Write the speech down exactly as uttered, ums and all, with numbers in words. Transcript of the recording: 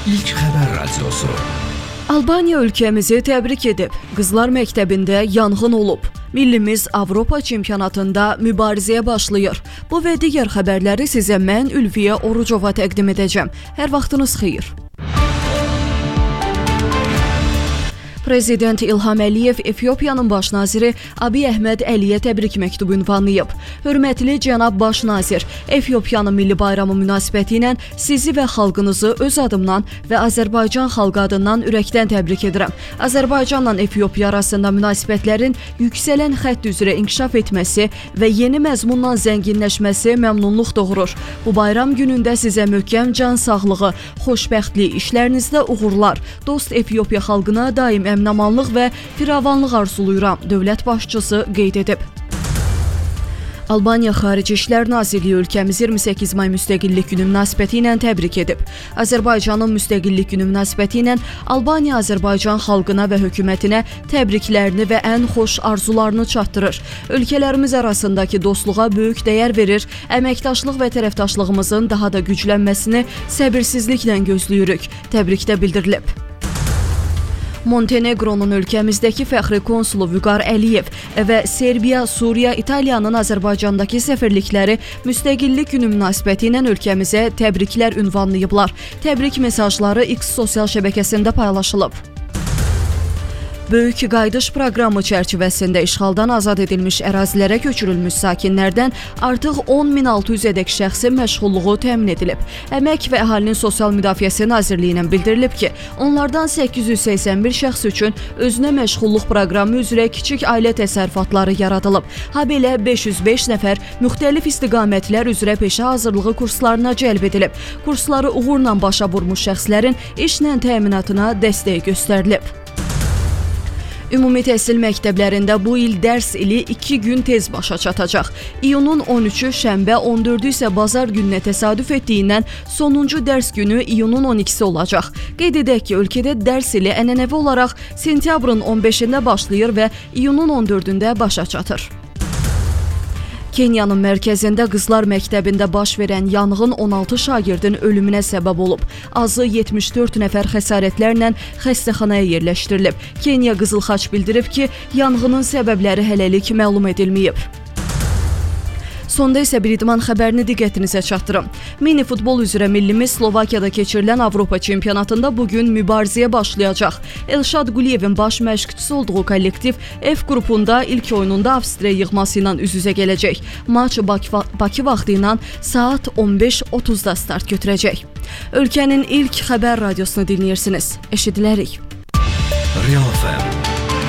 İlk Xəbər Radiosu. Albaniya ölkəmizi təbrik edib. Qızlar məktəbində yanğın olub. Millimiz Avropa çempionatında mübarizəyə başlayır. Bu və digər xəbərləri sizə mən Ülviyə Orucova təqdim edəcəm. Hər vaxtınız xeyir. Prezident İlham Əliyev Efiopiyanın baş naziri Abiy Əhməd Əliyə təbrik məktubu ünvanlayıb. Hörmətli cənab baş nazir, Efiopiyanın milli bayramı münasibəti ilə sizi və xalqınızı öz adımdan və Azərbaycan xalqı adından ürəkdən təbrik edirəm. Azərbaycanla Efiopiya arasında münasibətlərin yüksələn xətt üzrə inkişaf etməsi və yeni məzmunla zənginləşməsi məmnunluq doğurur. Bu bayram günündə sizə möhkəm can sağlığı, xoşbəxtlik, işlərinizdə uğurlar, dost Efiopiya xalqına daim əminamanlıq və firavanlıq arzuluyuram, dövlət başçısı qeyd edib. Albaniya Xarici İşlər Nazirliyi ölkəmiz iyirmi səkkiz may Müstəqillik Günü münasibəti ilə təbrik edib. Azərbaycanın Müstəqillik Günü münasibəti ilə Albaniya Azərbaycan xalqına və hökumətinə təbriklərini və ən xoş arzularını çatdırır. Ölkələrimiz arasındakı dostluğa böyük dəyər verir, əməkdaşlıq və tərəfdaşlığımızın daha da güclənməsini səbirsizliklə gözləyirik. Təbrikdə bildirilib. Montenegronun ölkəmizdəki fəxri konsulu Vüqar Əliyev və Serbiya, Suriya, İtaliyanın Azərbaycandakı səfirlikləri Müstəqillik Günü münasibəti ilə ölkəmizə təbriklər ünvanlayıblar. Təbrik mesajları X sosial şəbəkəsində paylaşılıb. Böyük qayıdış proqramı çərçivəsində işğaldan azad edilmiş ərazilərə köçürülmüş sakinlərdən artıq on min altı yüzədək şəxsin məşğulluğu təmin edilib. Əmək və Əhalinin Sosial Müdafiəsi Nazirliyindən bildirilib ki, onlardan səkkiz yüz səksən bir şəxs üçün özünə məşğulluq proqramı üzrə kiçik ailə təsərrüfatları yaradılıb. Habelə beş yüz beş nəfər müxtəlif istiqamətlər üzrə peşə hazırlığı kurslarına cəlb edilib. Kursları uğurla başa vurmuş şəxslərin işlə təminatına dəstək göstərilib. Ümumi təhsil məktəblərində bu il dərs ili iki gün tez başa çatacaq. İyunun on üçü şənbə, on dördü isə bazar gününə təsadüf etdiyindən sonuncu dərs günü iyunun on ikisi olacaq. Qeyd edək ki, ölkədə dərs ili ənənəvi olaraq sentyabrın on beşində başlayır və iyunun on dördündə başa çatır. Kenyanın mərkəzində qızlar məktəbində baş verən yanğın on altı şagirdin ölümünə səbəb olub. Azı yetmiş dörd nəfər xəsarətlərlə xəstəxanaya yerləşdirilib. Kenya Qızıl Xaç bildirib ki, yanğının səbəbləri hələlik məlum edilməyib. Sonda isə bir idman xəbərini diqqətinizə çatdırım. Mini futbol üzrə millimiz Slovakiyada keçirilən Avropa çempionatında bugün mübarizəyə başlayacaq. Elşad Quliyevin baş məşqçisi olduğu kollektiv F qrupunda ilk oyununda Avstriya yığması ilə üz-üzə gələcək. Maç Bakı vaxtı ilə saat on beş otuzda start götürəcək. Ölkənin ilk xəbər radiosunu dinləyirsiniz. Eşidilərik. Real F M